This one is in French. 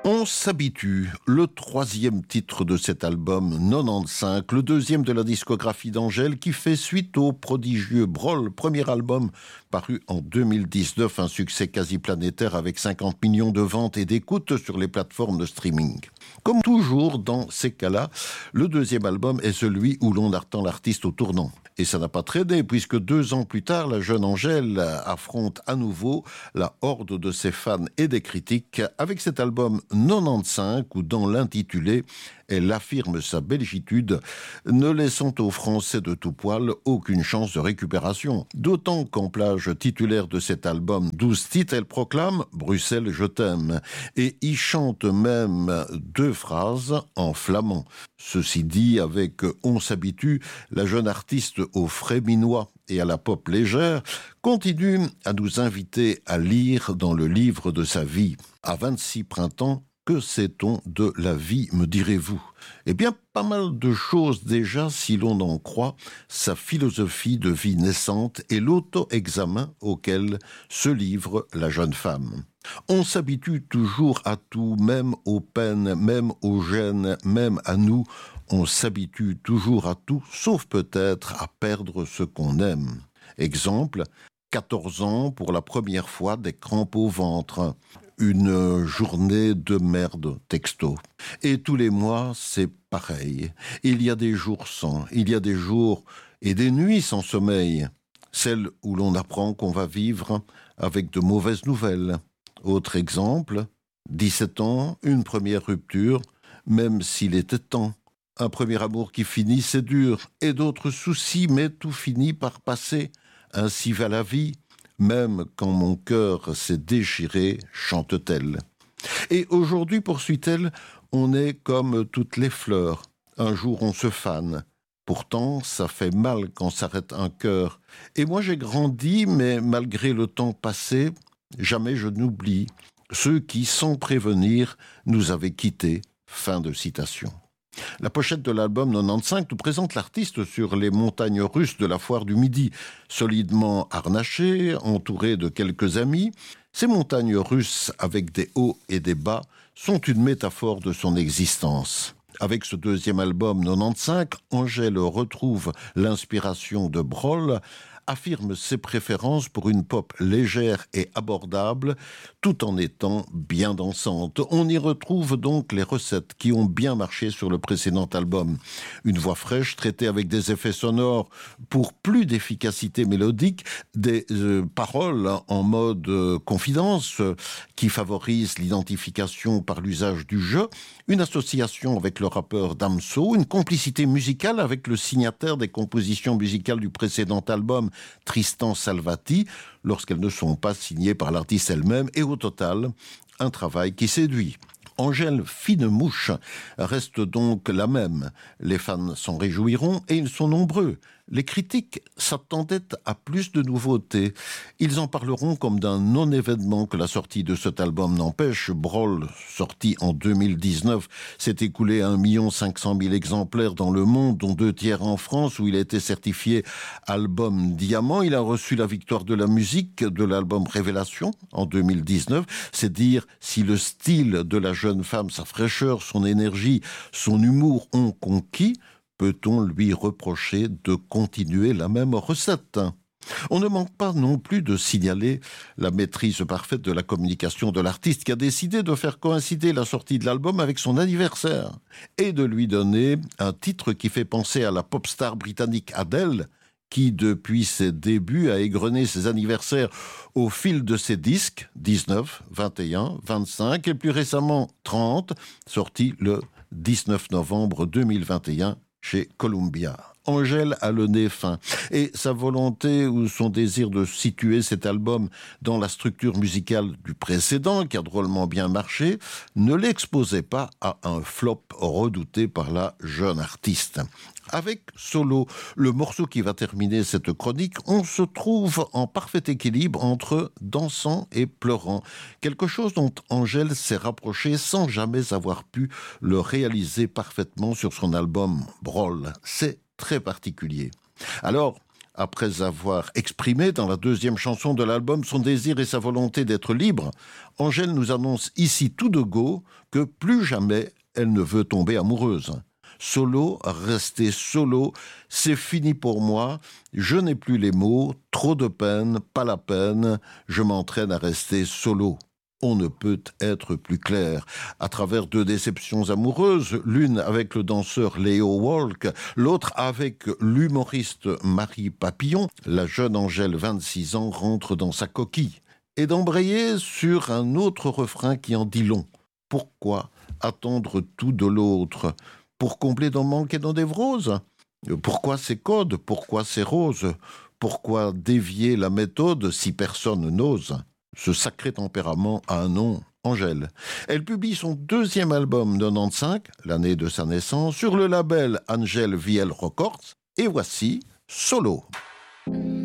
On s'habitue, le troisième titre de cet album 95, le deuxième de la discographie d'Angèle qui fait suite au prodigieux Brol, premier album paru en 2019, un succès quasi planétaire avec 50 millions de ventes et d'écoutes sur les plateformes de streaming. Comme toujours dans ces cas-là, le deuxième album est celui où l'on attend l'artiste au tournant. Et ça n'a pas traîné, puisque 2 ans plus tard, la jeune Angèle affronte à nouveau la horde de ses fans et des critiques avec cet album 95, où dans l'intitulé, elle affirme sa belgitude, ne laissant aux Français de tout poil aucune chance de récupération. D'autant qu'en plage titulaire de cet album, 12 titres, elle proclame « Bruxelles, je t'aime » et y chante même 2 phrases en flamand. Ceci dit, avec « On s'habitue », la jeune artiste au frais minois et à la pop légère continue à nous inviter à lire dans le livre de sa vie. À 26 printemps, que sait-on de la vie, me direz-vous ? Eh bien, pas mal de choses déjà, si l'on en croit sa philosophie de vie naissante et l'auto-examen auquel se livre la jeune femme. On s'habitue toujours à tout, même aux peines, même aux gênes, même à nous. On s'habitue toujours à tout, sauf peut-être à perdre ce qu'on aime. Exemple, 14 ans pour la première fois des crampes au ventre. Une journée de merde texto. Et tous les mois, c'est pareil. Il y a des jours sans, il y a des jours et des nuits sans sommeil. Celles où l'on apprend qu'on va vivre avec de mauvaises nouvelles. Autre exemple, 17 ans, une première rupture, même s'il était temps. Un premier amour qui finit, c'est dur. Et d'autres soucis, mais tout finit par passer. Ainsi va la vie. Même quand mon cœur s'est déchiré, chante-t-elle. Et aujourd'hui, poursuit-elle, on est comme toutes les fleurs. Un jour, on se fane. Pourtant, ça fait mal quand s'arrête un cœur. Et moi, j'ai grandi, mais malgré le temps passé, jamais je n'oublie ceux qui, sans prévenir, nous avaient quittés. Fin de citation. La pochette de l'album 95 nous présente l'artiste sur les montagnes russes de la foire du Midi, solidement harnaché, entouré de quelques amis. Ces montagnes russes, avec des hauts et des bas, sont une métaphore de son existence. Avec ce deuxième album 95, Angèle retrouve l'inspiration de Brol, affirme ses préférences pour une pop légère et abordable, tout en étant bien dansante. On y retrouve donc les recettes qui ont bien marché sur le précédent album. Une voix fraîche traitée avec des effets sonores pour plus d'efficacité mélodique, des paroles en mode confidence qui favorisent l'identification par l'usage du jeu, une association avec le rappeur Damso, une complicité musicale avec le signataire des compositions musicales du précédent album, Tristan Salvati, lorsqu'elles ne sont pas signées par l'artiste elle-même, et au total, un travail qui séduit. Angèle Fine Mouche reste donc la même. Les fans s'en réjouiront et ils sont nombreux. Les critiques s'attendaient à plus de nouveautés. Ils en parleront comme d'un non-événement que la sortie de cet album n'empêche. Brol, sorti en 2019, s'est écoulé à 1 500 000 exemplaires dans le monde, dont 2 tiers en France, où il a été certifié album diamant. Il a reçu la victoire de la musique de l'album Révélation en 2019. C'est dire si le style de la jeune femme, sa fraîcheur, son énergie, son humour ont conquis. Peut-on lui reprocher de continuer la même recette ? On ne manque pas non plus de signaler la maîtrise parfaite de la communication de l'artiste qui a décidé de faire coïncider la sortie de l'album avec son anniversaire et de lui donner un titre qui fait penser à la pop star britannique Adele, qui, depuis ses débuts, a égrené ses anniversaires au fil de ses disques, 19, 21, 25 et plus récemment 30, sorti le 19 novembre 2021 chez Columbia. Angèle a le nez fin et sa volonté ou son désir de situer cet album dans la structure musicale du précédent, qui a drôlement bien marché, ne l'exposait pas à un flop redouté par la jeune artiste. Avec Solo, le morceau qui va terminer cette chronique, on se trouve en parfait équilibre entre dansant et pleurant. Quelque chose dont Angèle s'est rapprochée sans jamais avoir pu le réaliser parfaitement sur son album Brol. C'est très particulier. Alors, Après avoir exprimé dans la deuxième chanson de l'album son désir et sa volonté d'être libre, Angèle nous annonce ici tout de go que plus jamais elle ne veut tomber amoureuse. Solo, rester solo, c'est fini pour moi, je n'ai plus les mots, trop de peine, pas la peine, je m'entraîne à rester solo. On ne peut être plus clair. À travers deux déceptions amoureuses, l'une avec le danseur Léo Walk, l'autre avec l'humoriste Marie Papillon, la jeune Angèle, 26 ans, rentre dans sa coquille. Et d'embrayer sur un autre refrain qui en dit long. Pourquoi attendre tout de l'autre ? Pour combler nos manques et nos névroses ? Pourquoi ces codes ? Pourquoi ces roses ? Pourquoi dévier la méthode si personne n'ose ? Ce sacré tempérament a un nom, Angèle. Elle publie son deuxième album 95, l'année de sa naissance, sur le label Angel VL Records. Et voici Solo.